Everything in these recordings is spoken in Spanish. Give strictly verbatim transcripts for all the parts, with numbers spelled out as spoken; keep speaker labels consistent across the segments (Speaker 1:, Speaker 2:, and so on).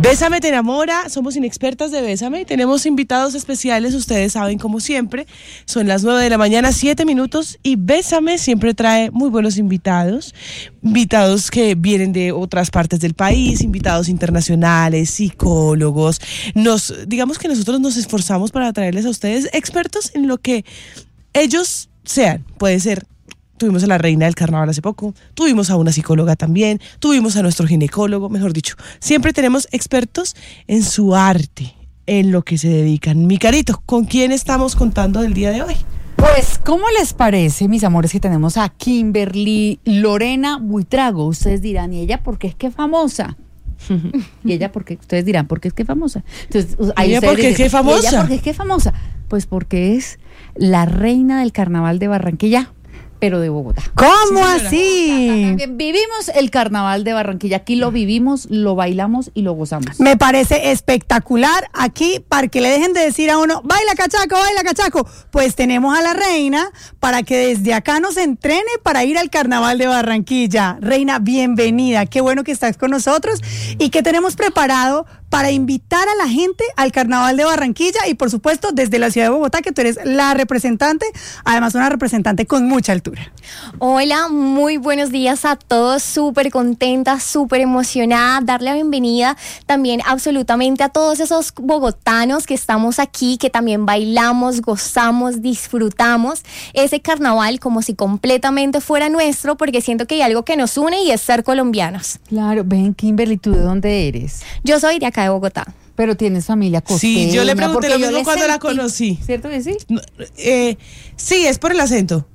Speaker 1: Bésame te enamora, somos inexpertas de Bésame y tenemos invitados especiales, ustedes saben, como siempre, son las nueve de la mañana, siete minutos, y Bésame siempre trae muy buenos invitados, invitados que vienen de otras partes del país, invitados internacionales, psicólogos. Nos, digamos que nosotros nos esforzamos para traerles a ustedes expertos en lo que ellos sean. Puede ser, tuvimos a la reina del carnaval hace poco, tuvimos a una psicóloga también, tuvimos a nuestro ginecólogo, mejor dicho, siempre tenemos expertos en su arte, en lo que se dedican. Mi Carito, ¿con quién estamos contando del día de hoy?
Speaker 2: Pues, ¿cómo les parece, mis amores, que tenemos a Kimberly Lorena Buitrago? Ustedes dirán, ¿y ella por qué es que es famosa? Y ella, porque ustedes dirán, ¿por qué es que es famosa? Entonces, ahí
Speaker 1: ¿Ella por qué es que es famosa?
Speaker 2: ¿Y ella por qué es que es famosa? Pues porque es la reina del carnaval de Barranquilla, pero de Bogotá.
Speaker 3: ¿Cómo así?
Speaker 2: Vivimos el carnaval de Barranquilla, aquí lo vivimos, lo bailamos y lo gozamos.
Speaker 3: Me parece espectacular aquí, para que le dejen de decir a uno, baila cachaco, baila cachaco. Pues tenemos a la reina para que desde acá nos entrene para ir al carnaval de Barranquilla. Reina, bienvenida, qué bueno que estás con nosotros y que tenemos preparado para invitar a la gente al carnaval de Barranquilla y por supuesto desde la ciudad de Bogotá, que tú eres la representante, además una representante con mucha altura.
Speaker 4: Hola, muy buenos días a todos, súper contenta, súper emocionada, darle la bienvenida también absolutamente a todos esos bogotanos que estamos aquí, que también bailamos, gozamos, disfrutamos ese carnaval como si completamente fuera nuestro, porque siento que hay algo que nos une y es ser colombianos.
Speaker 2: Claro, ven, Kimberly, ¿tú de dónde eres?
Speaker 4: Yo soy de acá de Bogotá.
Speaker 2: Pero tienes familia costeña.
Speaker 1: Sí, yo le pregunté lo mismo cuando
Speaker 2: sentí,
Speaker 1: la conocí.
Speaker 2: ¿Cierto que sí?
Speaker 1: No, eh, sí, es por el acento.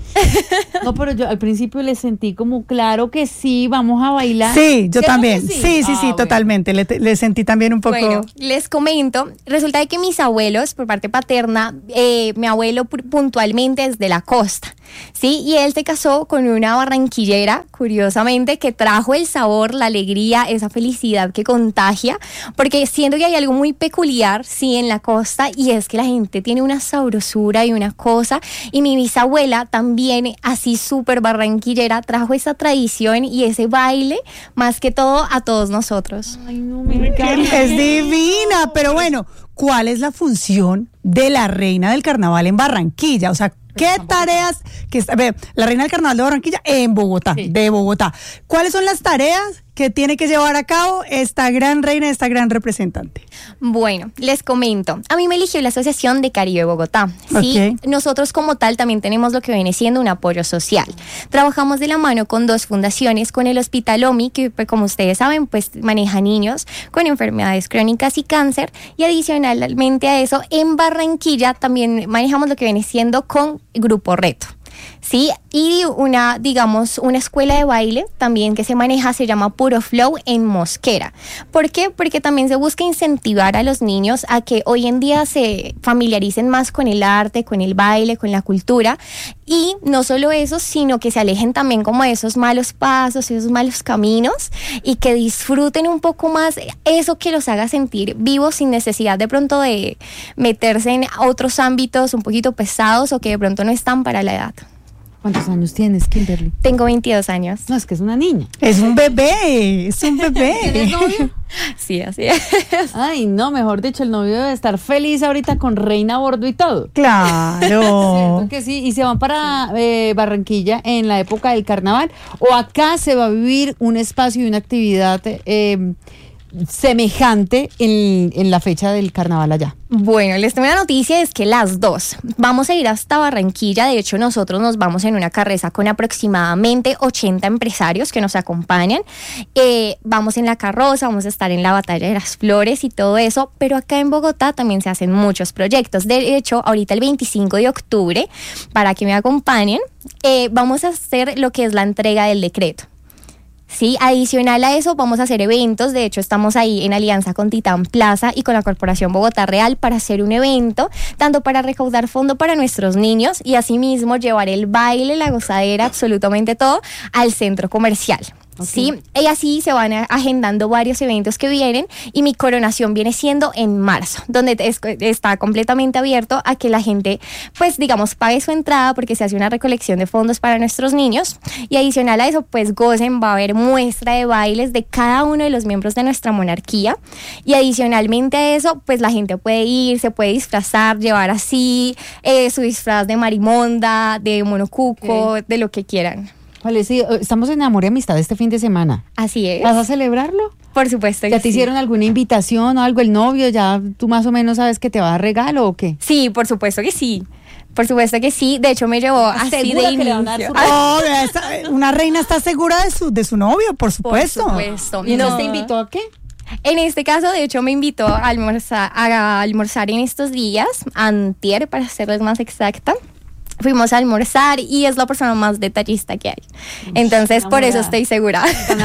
Speaker 2: No, pero yo al principio le sentí como, claro que sí, vamos a bailar.
Speaker 3: Sí, yo también.
Speaker 2: Sí,
Speaker 3: sí, sí, sí,
Speaker 2: ah,
Speaker 3: sí
Speaker 2: bueno.
Speaker 3: Totalmente. Le, le sentí también un poco.
Speaker 4: Bueno, les comento, resulta de que mis abuelos, por parte paterna, eh, mi abuelo puntualmente es de la costa, ¿sí? Y él se casó con una barranquillera, curiosamente, que trajo el sabor, la alegría, esa felicidad que contagia, porque siento que hay algo muy peculiar, sí, en la costa, y es que la gente tiene una sabrosura y una cosa, y mi bisabuela también, así súper barranquillera, trajo esa tradición y ese baile, más que todo, a todos nosotros.
Speaker 2: Ay, no me encanta.
Speaker 3: Es divina, pero bueno, ¿cuál es la función de la reina del carnaval en Barranquilla? O sea, ¿qué tareas que está, a ver, la reina del carnaval de Barranquilla en Bogotá, sí. de Bogotá? ¿Cuáles son las tareas que tiene que llevar a cabo esta gran reina, esta gran representante?
Speaker 4: Bueno, les comento. A mí me eligió la Asociación de Caribe Bogotá. ¿Sí? Okay. Nosotros como tal también tenemos lo que viene siendo un apoyo social. Trabajamos de la mano con dos fundaciones, con el Hospital OMI, que pues, como ustedes saben, pues maneja niños con enfermedades crónicas y cáncer, y adicionalmente a eso, en Barranquilla también manejamos lo que viene siendo con Grupo Reto. Sí, y una, digamos, una escuela de baile también que se maneja, se llama Puro Flow en Mosquera. ¿Por qué? Porque también se busca incentivar a los niños a que hoy en día se familiaricen más con el arte, con el baile, con la cultura, y no solo eso, sino que se alejen también como de esos malos pasos, esos malos caminos, y que disfruten un poco más eso que los haga sentir vivos sin necesidad de pronto de meterse en otros ámbitos un poquito pesados o que de pronto no están para la edad.
Speaker 2: ¿Cuántos años tienes, Kimberly?
Speaker 4: Tengo veintidós años.
Speaker 2: No, es que es una niña.
Speaker 3: Es un bebé, es un bebé.
Speaker 2: ¿Tienes novio?
Speaker 4: Sí, así es.
Speaker 2: Ay, no, mejor dicho, el novio debe estar feliz ahorita con reina a bordo y todo.
Speaker 3: Claro.
Speaker 2: ¿Cierto que sí? Y se van para eh, Barranquilla en la época del carnaval. O acá se va a vivir un espacio y una actividad eh, semejante en, en la fecha del carnaval allá.
Speaker 4: Bueno, les tengo una noticia, es que las dos. Vamos a ir hasta Barranquilla, de hecho nosotros nos vamos en una carreza con aproximadamente ochenta empresarios que nos acompañan. Eh, vamos en la carroza, vamos a estar en la Batalla de las Flores y todo eso, pero acá en Bogotá también se hacen muchos proyectos. De hecho, ahorita el veinticinco de octubre, para que me acompañen, eh, vamos a hacer lo que es la entrega del decreto. Sí, adicional a eso vamos a hacer eventos, de hecho estamos ahí en alianza con Titán Plaza y con la Corporación Bogotá Real para hacer un evento, tanto para recaudar fondo para nuestros niños y asimismo llevar el baile, la gozadera, absolutamente todo al centro comercial. Okay. Sí, y así se van agendando varios eventos que vienen, y mi coronación viene siendo en marzo, donde es, está completamente abierto a que la gente, pues digamos, pague su entrada, porque se hace una recolección de fondos para nuestros niños, y adicional a eso, pues gocen, va a haber muestra de bailes de cada uno de los miembros de nuestra monarquía, y adicionalmente a eso, pues la gente puede ir, se puede disfrazar, llevar así eh, su disfraz de marimonda, de monocuco, okay, de lo que quieran.
Speaker 2: Vale, sí, estamos en Amor y Amistad este fin de semana.
Speaker 4: Así es.
Speaker 2: ¿Vas a celebrarlo?
Speaker 4: Por supuesto que
Speaker 2: ¿Ya te
Speaker 4: sí.
Speaker 2: hicieron alguna invitación o algo? ¿El novio ya tú más o menos sabes que te va a dar regalo o qué?
Speaker 4: Sí, por supuesto que sí. Por supuesto que sí. De hecho, me llevó así de
Speaker 2: que le van a dar
Speaker 4: inicio.
Speaker 2: su-
Speaker 3: Oh, esta- una reina está segura de su, de su novio, por supuesto.
Speaker 4: Por supuesto.
Speaker 2: ¿Y entonces
Speaker 4: No.
Speaker 2: te invitó a qué?
Speaker 4: En este caso, de hecho, me invitó a almorzar, a almorzar en estos días, antier, para serles más exacta. Fuimos a almorzar y es la persona más detallista que hay. Entonces, por eso estoy segura.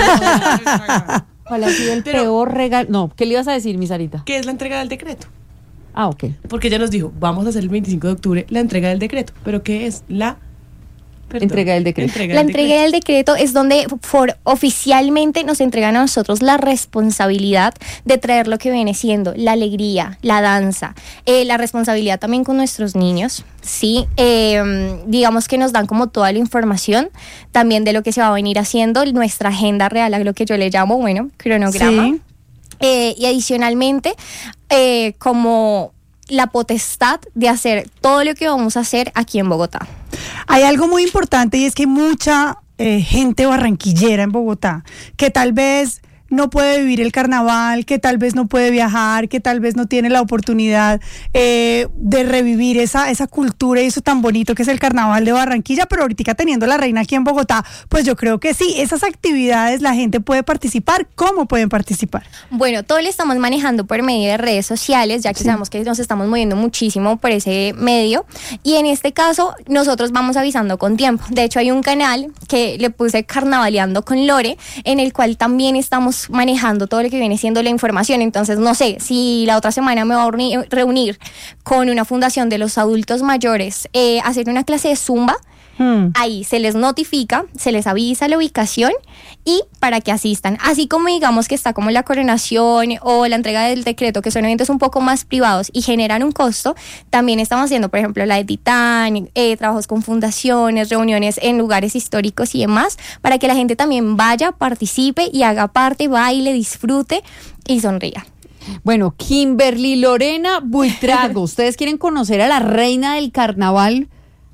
Speaker 2: ¿Cuál ha sido el
Speaker 1: Pero-
Speaker 2: peor regalo? No, ¿qué le ibas a decir, mi Sarita?
Speaker 1: ¿Qué es la entrega del decreto?
Speaker 2: Ah, ok.
Speaker 1: Porque ella nos dijo, vamos a hacer el veinticinco de octubre la entrega del decreto. ¿Pero qué es la perdón,
Speaker 2: Entrega del decreto.
Speaker 1: entrega
Speaker 4: La
Speaker 1: del
Speaker 4: entrega
Speaker 1: decreto?
Speaker 4: del decreto es donde for, oficialmente nos entregan a nosotros la responsabilidad de traer lo que viene siendo la alegría, la danza, eh, la responsabilidad también con nuestros niños, ¿sí? Eh, digamos que nos dan como toda la información también de lo que se va a venir haciendo, nuestra agenda real, a lo que yo le llamo, bueno, cronograma.
Speaker 3: Sí.
Speaker 4: Eh, y adicionalmente, eh, como la potestad de hacer todo lo que vamos a hacer aquí en Bogotá.
Speaker 3: Hay algo muy importante y es que hay mucha eh, gente barranquillera en Bogotá que tal vez no puede vivir el carnaval, que tal vez no puede viajar, que tal vez no tiene la oportunidad eh, de revivir esa, esa cultura y eso tan bonito que es el carnaval de Barranquilla, pero ahorita teniendo la reina aquí en Bogotá, pues yo creo que sí, esas actividades la gente puede participar. ¿Cómo pueden participar?
Speaker 4: Bueno, todo lo estamos manejando por medio de redes sociales, ya que
Speaker 3: Sí.
Speaker 4: sabemos que nos estamos moviendo muchísimo por ese medio. Y en este caso, nosotros vamos avisando con tiempo. De hecho, hay un canal que le puse Carnavaleando con Lore, en el cual también estamos manejando todo lo que viene siendo la información. Entonces, no sé, si la otra semana me voy a reunir, reunir con una fundación de los adultos mayores, eh, hacer una clase de Zumba,
Speaker 3: Hmm.
Speaker 4: ahí se les notifica, se les avisa la ubicación y para que asistan. Así como digamos que está como la coronación o la entrega del decreto, que son eventos un poco más privados y generan un costo, también estamos haciendo, por ejemplo, la de Titán, eh, trabajos con fundaciones, reuniones en lugares históricos y demás, para que la gente también vaya, participe y haga parte, baile, disfrute y sonría.
Speaker 2: Bueno, Kimberly Lorena Buitrago, ustedes quieren conocer a la reina del carnaval,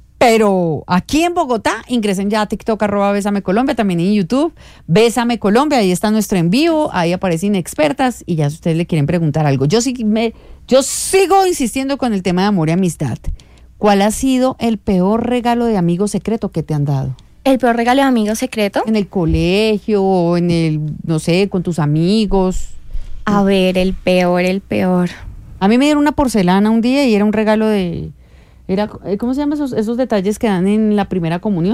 Speaker 2: pero aquí en Bogotá, ingresen ya a TikTok, arroba Bésame Colombia, también en YouTube, Bésame Colombia, ahí está nuestro en vivo, ahí aparecen expertas y ya si ustedes le quieren preguntar algo. Yo sí me, yo sigo insistiendo con el tema de amor y amistad. ¿Cuál ha sido el peor regalo de amigo secreto que te han dado?
Speaker 4: El peor regalo de amigo secreto.
Speaker 2: En el colegio, o en el, no sé, con tus amigos.
Speaker 4: A ver, el peor, el peor.
Speaker 2: A mí me dieron una porcelana un día y era un regalo de... Era, ¿cómo se llaman esos, esos detalles que dan en la primera comunión?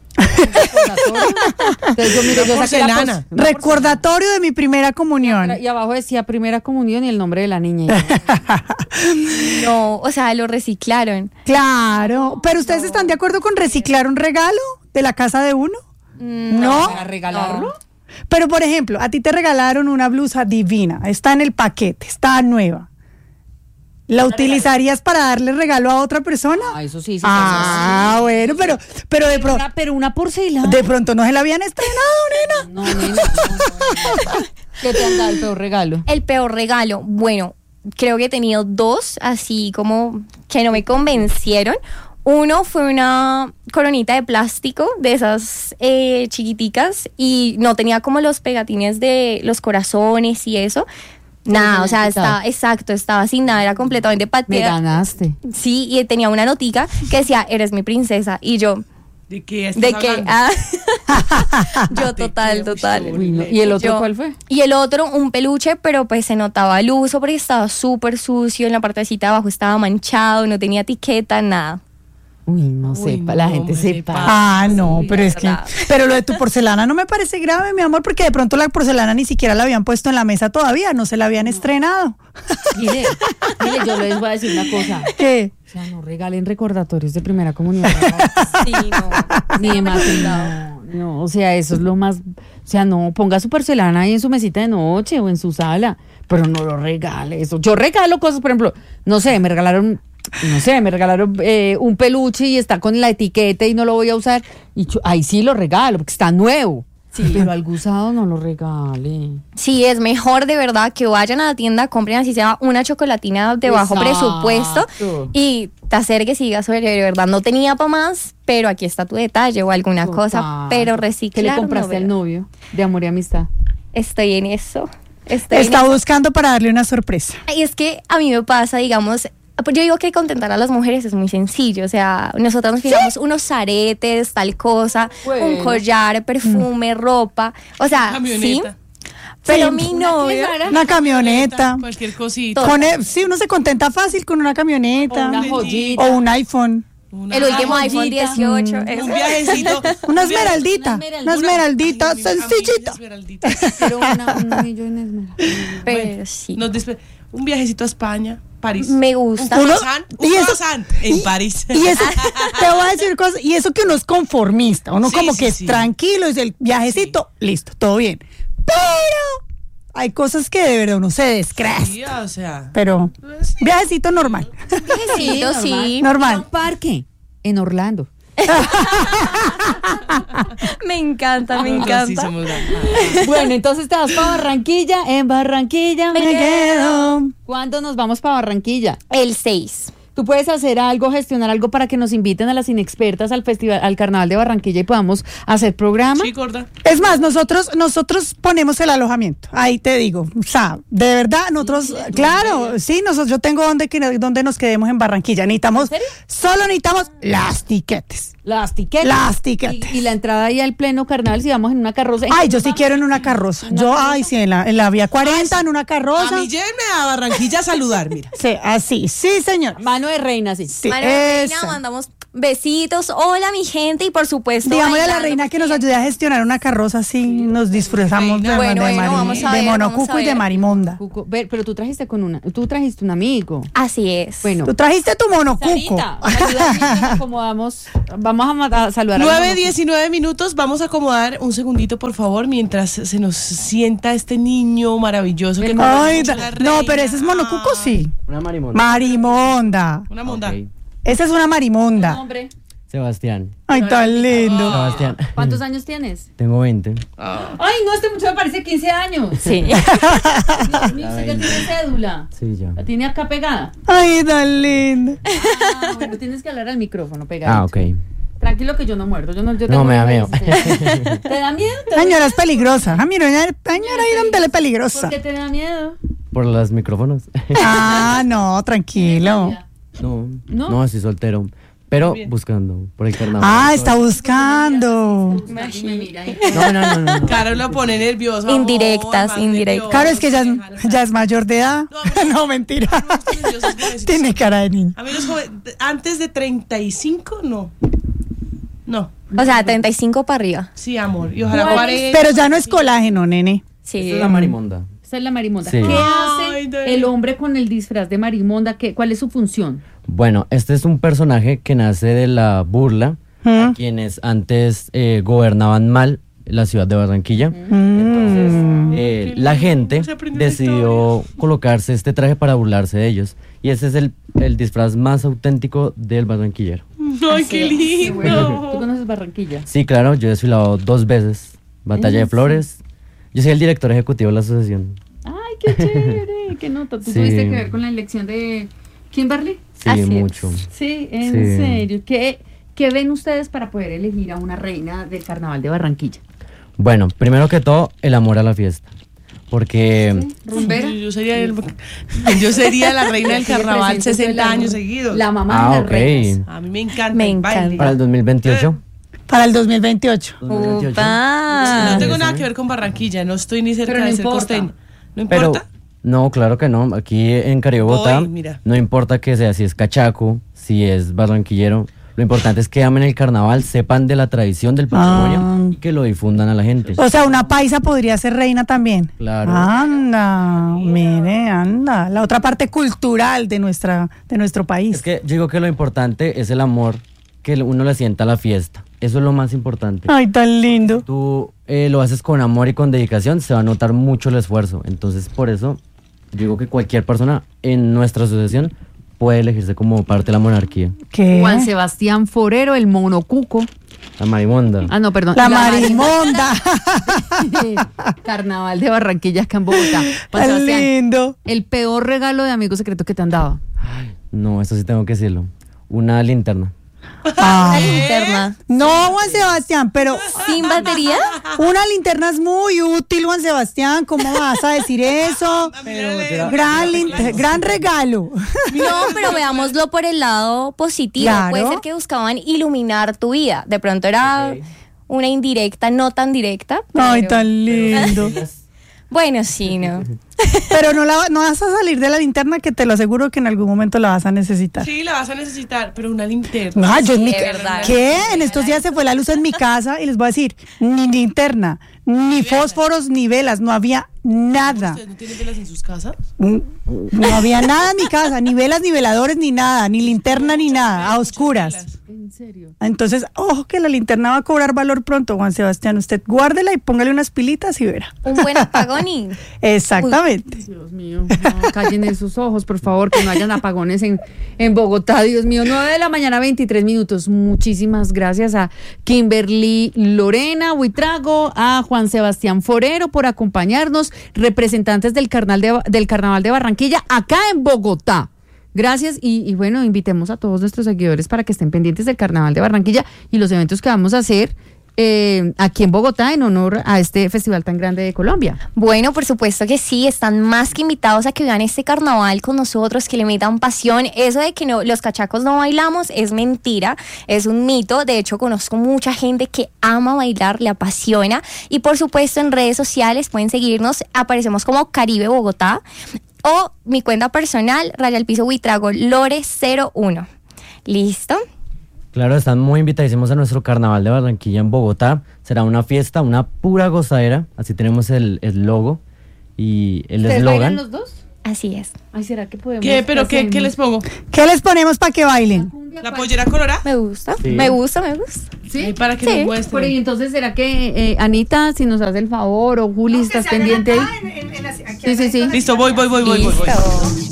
Speaker 2: Entonces yo, mire, yo saqué la
Speaker 1: porcelana.
Speaker 2: por- una
Speaker 3: Recordatorio de mi primera comunión.
Speaker 2: porcelana. Y abajo decía primera comunión y el nombre de la niña.
Speaker 4: No, o sea, lo reciclaron.
Speaker 3: Claro, pero ¿ustedes están de acuerdo con reciclar un regalo de la casa de uno? No.
Speaker 2: ¿Para regalarlo?
Speaker 3: Pero por ejemplo, a ti te regalaron una blusa divina, está en el paquete, está nueva. ¿La utilizarías para darle regalo a otra persona?
Speaker 2: Ah, eso sí. sí
Speaker 3: Ah, bueno, pero, pero de
Speaker 2: pero,
Speaker 3: pronto,
Speaker 2: una, pero una porcelana.
Speaker 3: de pronto no se la habían estrenado, nena.
Speaker 2: No, nena, no, no, no. ¿Qué te han dado el peor regalo?
Speaker 4: El peor regalo, bueno, creo que he tenido dos, así como que no me convencieron. Uno fue una coronita de plástico, de esas eh, chiquiticas, y no tenía como los pegatines de los corazones y eso. Nada, o sea, estaba, exacto, estaba sin nada, era completamente
Speaker 2: Me
Speaker 4: patea.
Speaker 2: ganaste.
Speaker 4: Sí, y tenía una notica que decía, eres mi princesa, y yo,
Speaker 1: ¿De qué estás
Speaker 4: ¿de qué?
Speaker 1: hablando?
Speaker 4: Ah. Yo
Speaker 1: ¿De
Speaker 4: total,
Speaker 1: qué?
Speaker 4: total.
Speaker 1: Uy,
Speaker 2: Uy, no. ¿Y el otro
Speaker 4: Yo-
Speaker 2: cuál fue?
Speaker 4: Y el otro, un peluche, pero pues se notaba el uso porque estaba súper sucio, en la partecita de abajo estaba manchado, no tenía etiqueta, nada.
Speaker 2: Uy, no
Speaker 1: Uy,
Speaker 2: sepa, la
Speaker 1: no,
Speaker 2: gente
Speaker 1: me
Speaker 2: sepa.
Speaker 1: sepa.
Speaker 3: Ah, no, pero es que,
Speaker 4: verdad.
Speaker 3: pero lo de tu porcelana no me parece grave, mi amor, porque de pronto la porcelana ni siquiera la habían puesto en la mesa todavía, no se la habían estrenado.
Speaker 2: Mire, mire, yo les voy a decir una cosa.
Speaker 3: ¿Qué?
Speaker 2: O sea, no regalen recordatorios de primera comunión.
Speaker 4: Sí, no.
Speaker 2: Ni de matrimonio. No, o sea, eso es lo más, o sea, no, ponga su porcelana ahí en su mesita de noche o en su sala, pero no lo regale eso. Yo regalo cosas, por ejemplo, no sé, me regalaron, no sé, me regalaron eh, un peluche y está con la etiqueta y no lo voy a usar, y yo, ahí sí lo regalo, porque está nuevo. Sí. Pero algo usado no lo regale.
Speaker 4: Sí, es mejor de verdad que vayan a la tienda, compren así sea una chocolatina de bajo
Speaker 2: Exacto.
Speaker 4: presupuesto y te acerques y digas, oye, de verdad no tenía para más, pero aquí está tu detalle o alguna
Speaker 2: Total.
Speaker 4: cosa, pero reciclar.
Speaker 2: ¿Qué le compraste
Speaker 4: no,
Speaker 2: al novio de amor y amistad?
Speaker 4: Estoy en eso. Estoy en
Speaker 3: Está
Speaker 4: eso.
Speaker 3: buscando para darle una sorpresa.
Speaker 4: Y es que a mí me pasa, digamos, pues yo digo que contentar a las mujeres es muy sencillo, o sea, nosotros nos fijamos unos aretes, tal cosa,
Speaker 2: Bueno.
Speaker 4: un collar, perfume, ropa, o sea, sí,
Speaker 1: Camioneta.
Speaker 4: pero
Speaker 3: Sí.
Speaker 4: mi novio,
Speaker 3: Una camioneta.
Speaker 1: Cualquier cosita.
Speaker 3: Con el- sí, uno se contenta fácil con una camioneta.
Speaker 2: O una joyita.
Speaker 3: O un iPhone.
Speaker 1: Una-
Speaker 4: el último
Speaker 2: Una
Speaker 4: iPhone
Speaker 2: joyita.
Speaker 4: dieciocho,
Speaker 1: Un
Speaker 4: eso.
Speaker 1: viajecito.
Speaker 3: Una
Speaker 1: un viaje-
Speaker 3: esmeraldita.
Speaker 2: una
Speaker 3: Una esmeraldita
Speaker 1: Ay, mi familia
Speaker 3: sencillita.
Speaker 1: esmeraldita.
Speaker 2: Pero una, un anillo en esmeralda.
Speaker 4: Pero sí,
Speaker 1: Nos despe- un viajecito a España, París.
Speaker 4: me gusta.
Speaker 1: Un
Speaker 3: Uno-
Speaker 1: croissant, un
Speaker 3: y eso-
Speaker 1: croissant en París.
Speaker 3: Y eso, te voy a decir cosas, y eso que uno es conformista, uno
Speaker 1: Sí,
Speaker 3: como
Speaker 1: sí,
Speaker 3: que es
Speaker 1: sí.
Speaker 3: tranquilo, es el viajecito, listo, todo bien. Pero hay cosas que de verdad uno se descresta.
Speaker 1: Sí, o sea.
Speaker 3: Pero viajecito normal.
Speaker 4: Sí, sí,
Speaker 3: Normal.
Speaker 2: Un parque en Orlando.
Speaker 4: me encanta, me
Speaker 1: nosotros sí
Speaker 4: encanta.
Speaker 1: somos la-
Speaker 2: Bueno, entonces te vas para Barranquilla. En Barranquilla
Speaker 3: Me quedo.
Speaker 2: ¿Cuándo nos vamos para Barranquilla?
Speaker 4: El seis.
Speaker 2: Tú puedes hacer algo, gestionar algo para que nos inviten a las inexpertas al festival, al Carnaval de Barranquilla y podamos hacer programa.
Speaker 1: Sí, gorda.
Speaker 3: Es más, nosotros, nosotros ponemos el alojamiento. Ahí te digo. O sea, de verdad, nosotros, claro, sí, nosotros, yo tengo donde, que- donde nos quedemos en Barranquilla. Necesitamos,
Speaker 2: ¿En serio?
Speaker 3: solo necesitamos las tiquetes.
Speaker 2: Las tiquetes.
Speaker 3: Las tiquetes.
Speaker 2: Y, y la entrada ahí al pleno carnaval si vamos en una carroza.
Speaker 3: Ay, yo sí quiero en una carroza. Yo, ay, sí, en la, en la vía cuarenta, en una
Speaker 1: A
Speaker 3: carroza.
Speaker 1: mí llévenme a Barranquilla a saludar, mira.
Speaker 3: Sí, así, sí, señor.
Speaker 2: Mano de reina, sí.
Speaker 3: Sí,
Speaker 4: María Reina,
Speaker 3: esa.
Speaker 4: mandamos besitos, hola mi gente y por supuesto
Speaker 3: Digámosle a la
Speaker 4: bailando,
Speaker 3: reina que nos
Speaker 4: porque-
Speaker 3: ayude a gestionar una carroza así, nos disfrutamos de,
Speaker 1: Reina.
Speaker 4: Bueno,
Speaker 3: de,
Speaker 4: bueno,
Speaker 3: Mari-
Speaker 4: vamos a
Speaker 3: de
Speaker 4: ver,
Speaker 3: monocuco
Speaker 4: vamos a
Speaker 3: y de
Speaker 4: ver.
Speaker 3: marimonda.
Speaker 2: Cuco, ver, pero tú trajiste con una, tú trajiste un amigo.
Speaker 4: Así es.
Speaker 2: Bueno.
Speaker 3: Tú trajiste tu monocuco.
Speaker 2: Sarita, ayúdame mientras acomodamos. Vamos a, ma- a saludar a
Speaker 1: nueve
Speaker 2: la
Speaker 1: diecinueve minutos, vamos a acomodar un segundito, por favor, mientras se nos sienta este niño maravilloso que nos
Speaker 3: Ay,
Speaker 1: mucho
Speaker 3: da-
Speaker 1: la
Speaker 3: no,
Speaker 1: reina.
Speaker 3: pero ese es monocuco,
Speaker 1: Ay,
Speaker 3: sí.
Speaker 5: Una marimonda.
Speaker 3: Marimonda.
Speaker 1: Una monda.
Speaker 5: Ok.
Speaker 3: Esa es una marimonda.
Speaker 2: nombre.
Speaker 5: Sebastián.
Speaker 3: Ay, tan lindo.
Speaker 5: Sebastián.
Speaker 2: ¿Cuántos años tienes?
Speaker 5: Tengo veinte.
Speaker 2: Ay, no, este muchacho me parece quince años.
Speaker 4: Sí.
Speaker 2: Dios mío, usted ya tiene cédula.
Speaker 5: Sí, ya.
Speaker 2: La tiene acá pegada.
Speaker 3: Ay, tan lindo.
Speaker 2: Ah, bueno, tienes que hablar al micrófono pegado.
Speaker 5: Ah, ok.
Speaker 2: Tranquilo que yo no muerdo. Yo no, yo
Speaker 5: No,
Speaker 2: tengo
Speaker 5: me da
Speaker 2: miedo.
Speaker 5: miedo.
Speaker 2: ¿Te da miedo? ¿Te da
Speaker 3: Señora es peligrosa. Ah, mira, señora, señora, ahí donde le
Speaker 2: ¿Por
Speaker 3: peligrosa.
Speaker 2: qué te da miedo?
Speaker 5: Por los micrófonos.
Speaker 3: Ah, no, tranquilo.
Speaker 5: No,
Speaker 2: ¿No?
Speaker 5: no, estoy soltero. Pero buscando por el carnaval.
Speaker 3: Ah, está buscando.
Speaker 2: Me mira ahí.
Speaker 5: No, no, no, no. no.
Speaker 1: Claro, lo pone nervioso.
Speaker 4: Indirectas,
Speaker 1: amor, más
Speaker 4: indirectas.
Speaker 1: nervioso,
Speaker 3: Claro, es que ya es,
Speaker 1: déjalo.
Speaker 3: ya es mayor de edad.
Speaker 1: No,
Speaker 3: No, mentira.
Speaker 1: No, es que nerviosos, pobrecitos.
Speaker 3: Tiene cara de niño.
Speaker 1: A mí los jóvenes, antes de treinta y cinco, no. No.
Speaker 4: O sea, treinta y cinco para arriba.
Speaker 1: Sí, amor. Y ojalá
Speaker 2: ¿Cuál es?
Speaker 1: cuarenta.
Speaker 3: Pero ya no es colágeno, nene.
Speaker 4: Sí.
Speaker 5: Esta es la marimonda.
Speaker 2: Esa es la marimonda.
Speaker 5: Sí.
Speaker 2: ¿Qué
Speaker 1: Ay,
Speaker 2: hace
Speaker 1: de-
Speaker 2: el hombre con el disfraz de marimonda? ¿Qué, ¿Cuál es su función?
Speaker 5: Bueno, este es un personaje que nace de la burla a quienes antes eh, gobernaban mal la ciudad de Barranquilla. Entonces, eh,
Speaker 1: Qué
Speaker 5: la
Speaker 1: lindo,
Speaker 5: gente
Speaker 1: se aprendió la
Speaker 5: decidió colocarse este traje para burlarse de ellos. Y ese es el, el disfraz más auténtico del barranquillero.
Speaker 1: Ay, qué
Speaker 2: Qué bueno. ¿Tú
Speaker 1: lindo.
Speaker 2: conoces Barranquilla?
Speaker 5: Sí, claro, yo he desfilado dos veces. Batalla de Flores. Yo soy el director ejecutivo de la asociación.
Speaker 2: Ay, qué chévere. Qué nota. ¿Tú
Speaker 5: Sí.
Speaker 2: tuviste que ver con la elección de Kimberly?
Speaker 5: Sí,
Speaker 4: Así es.
Speaker 5: mucho.
Speaker 2: Sí, en
Speaker 5: Sí.
Speaker 2: serio. ¿Qué, ¿Qué ven ustedes para poder elegir a una reina del carnaval de Barranquilla?
Speaker 5: Bueno, primero que todo, el amor a la fiesta. Porque
Speaker 2: ¿Rumbera?
Speaker 1: Yo sería, el- yo sería la reina del
Speaker 2: Que le
Speaker 1: carnaval
Speaker 2: presento
Speaker 1: sesenta
Speaker 2: la-
Speaker 1: años seguidos.
Speaker 2: La mamá
Speaker 5: Ah,
Speaker 2: de las
Speaker 5: ok.
Speaker 2: reinas.
Speaker 1: A mí me encanta.
Speaker 4: Me
Speaker 1: el baile.
Speaker 4: encanta.
Speaker 5: para el dos mil veintiocho.
Speaker 3: Para el dos mil veintiocho.
Speaker 5: dos mil veintiocho.
Speaker 4: Upa.
Speaker 1: No tengo nada que ver con Barranquilla, no estoy ni cerca
Speaker 2: Pero no
Speaker 1: de ser
Speaker 2: importa.
Speaker 1: costeño. ¿No
Speaker 5: Pero
Speaker 1: importa?
Speaker 5: no, claro que no. Aquí en Caribe, Bogotá,
Speaker 1: Voy, mira.
Speaker 5: no importa que sea si es cachaco, si es barranquillero. Lo importante es que amen el carnaval, sepan de la tradición del patrimonio
Speaker 3: Ah.
Speaker 5: y que lo difundan a la gente.
Speaker 3: O sea, una paisa podría ser reina también.
Speaker 5: Claro.
Speaker 3: Anda, mire, anda. La otra parte cultural de nuestra, de nuestro país.
Speaker 5: Es que yo digo que lo importante es el amor que uno le sienta a la fiesta. Eso es lo más importante.
Speaker 3: Ay, tan lindo.
Speaker 5: Tú eh, lo haces con amor y con dedicación, se va a notar mucho el esfuerzo. Entonces, por eso, digo que cualquier persona en nuestra asociación puede elegirse como parte de la monarquía.
Speaker 3: ¿Qué?
Speaker 2: Juan Sebastián Forero, el monocuco.
Speaker 5: La marimonda.
Speaker 2: Ah, no, perdón.
Speaker 3: La marimonda.
Speaker 2: Carnaval de Barranquilla acá en Bogotá. Juan
Speaker 3: Tan
Speaker 2: Sebastián,
Speaker 3: lindo.
Speaker 2: el peor regalo de amigo secreto que te han dado.
Speaker 5: No, eso sí tengo que decirlo. Una linterna.
Speaker 4: Una linterna.
Speaker 3: No, Juan Sebastián, pero
Speaker 4: ¿Sin batería?
Speaker 3: una linterna es muy útil, Juan Sebastián. ¿Cómo vas a decir eso? Gran, lin- gran regalo.
Speaker 4: No, pero veámoslo por el lado positivo.
Speaker 3: Claro.
Speaker 4: Puede ser que buscaban iluminar tu vida. De pronto era una indirecta, no tan directa.
Speaker 3: Ay,
Speaker 4: pero-
Speaker 3: tan lindo.
Speaker 4: Bueno, sí, ¿no?
Speaker 3: Pero no, la, no vas a salir de la linterna, que te lo aseguro que en algún momento la vas a necesitar.
Speaker 1: Sí, la vas a necesitar, pero una linterna.
Speaker 3: Ah, yo en mi
Speaker 4: de
Speaker 3: ca-
Speaker 4: verdad.
Speaker 3: ¿Qué? En estos días se fue la luz en mi casa y les voy a decir, ni linterna, ni fósforos, ni velas, no había nada.
Speaker 1: ¿Ustedes no tienen velas en sus casas?
Speaker 3: No había nada en mi casa, ni velas, ni veladores, ni nada, ni linterna, ni nada, a oscuras.
Speaker 2: ¿En serio?
Speaker 3: Entonces, ojo que la linterna va a cobrar valor pronto, Juan Sebastián. Usted guárdela y póngale unas pilitas y verá.
Speaker 4: Un buen apagón y...
Speaker 3: Exactamente.
Speaker 2: Dios mío, no, callen esos ojos, por favor, que no hayan apagones en, en Bogotá. Dios mío, nueve de la mañana, veintitrés minutos. Muchísimas gracias a Kimberly Lorena Huitrago, a Juan Sebastián Forero por acompañarnos, representantes del Carnaval de, del Carnaval de Barranquilla, acá en Bogotá. Gracias y, y bueno, invitemos a todos nuestros seguidores para que estén pendientes del Carnaval de Barranquilla y los eventos que vamos a hacer eh, aquí en Bogotá en honor a este festival tan grande de Colombia.
Speaker 4: Bueno, por supuesto que sí, están más que invitados a que vean este carnaval con nosotros, que le metan pasión. Eso de que no, los cachacos no bailamos es mentira, es un mito. De hecho, conozco mucha gente que ama bailar, le apasiona. Y por supuesto, en redes sociales pueden seguirnos, aparecemos como Caribe Bogotá. O mi cuenta personal, Raya al Piso Huitrago, Lore cero uno. ¿Listo?
Speaker 5: Claro, están muy invitadísimos a nuestro Carnaval de Barranquilla en Bogotá. Será una fiesta, una pura gozadera. Así tenemos el, el logo y el
Speaker 2: ¿Ustedes bailan
Speaker 5: eslogan.
Speaker 2: los dos?
Speaker 4: Así es.
Speaker 2: Ay, ¿será que podemos?
Speaker 1: ¿Qué? ¿Pero qué,
Speaker 2: hacemos?
Speaker 1: qué les pongo?
Speaker 3: ¿Qué les ponemos para que bailen?
Speaker 1: ¿La pollera colorada?
Speaker 4: Me gusta,
Speaker 5: Sí.
Speaker 4: me gusta, me gusta.
Speaker 2: ¿Sí?
Speaker 1: Ahí para que
Speaker 4: Sí.
Speaker 1: nos
Speaker 2: Por
Speaker 1: muestren.
Speaker 2: ahí, entonces, ¿será que eh, Anita, si nos hace el favor, o Juli, estás pendiente ahí? Sí, sí, sí.
Speaker 1: Listo, voy, voy, voy, voy, voy, voy.
Speaker 4: Listo.